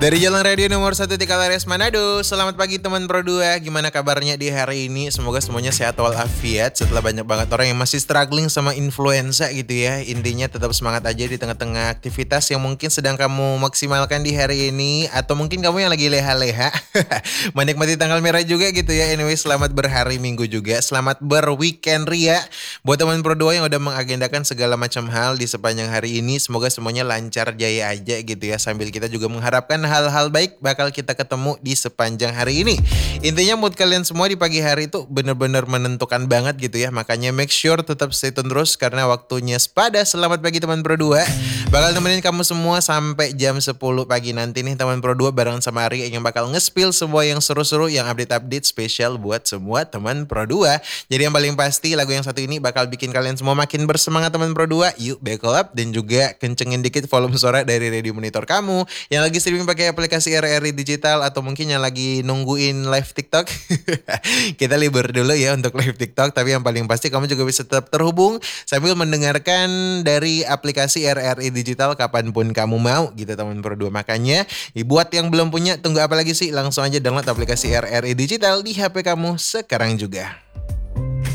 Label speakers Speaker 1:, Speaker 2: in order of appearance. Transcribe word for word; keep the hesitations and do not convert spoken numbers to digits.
Speaker 1: Dari Jalan Radio nomor satu Tikalares Manado. Selamat pagi teman Pro dua. Gimana kabarnya di hari ini? Semoga semuanya sehat walafiat setelah banyak banget orang yang masih struggling sama influenza gitu ya. Intinya tetap semangat aja di tengah-tengah aktivitas yang mungkin sedang kamu maksimalkan di hari ini, atau mungkin kamu yang lagi leha-leha menikmati tanggal merah juga gitu ya. Anyway, selamat berhari Minggu juga. Selamat berweekend ria buat teman Pro dua yang udah mengagendakan segala macam hal di sepanjang hari ini. Semoga semuanya lancar jaya aja gitu ya. Sambil kita juga mengharapkan hal-hal baik bakal kita ketemu di sepanjang hari ini. Intinya mood kalian semua di pagi hari itu bener-bener menentukan banget gitu ya. Makanya make sure tetap stay tune terus karena waktunya sepada. Selamat pagi teman Pro dua. Bakal nemenin kamu semua sampai jam sepuluh pagi nanti nih teman Pro dua, bareng sama Ari yang bakal nge-spill semua yang seru-seru, yang update-update spesial buat semua teman Pro dua. Jadi yang paling pasti lagu yang satu ini bakal bikin kalian semua makin bersemangat teman Pro dua. Yuk buckle up dan juga kencengin dikit volume suara dari radio monitor kamu yang lagi streaming pakai aplikasi R R I Digital, atau mungkin yang lagi nungguin live TikTok. Kita libur dulu ya untuk live TikTok, tapi yang paling pasti kamu juga bisa tetap terhubung sambil mendengarkan dari aplikasi R R I Digital kapanpun kamu mau gitu teman Pro dua. Makanya buat yang belum punya, tunggu apa lagi sih? Langsung aja download aplikasi R R I Digital di H P kamu sekarang juga.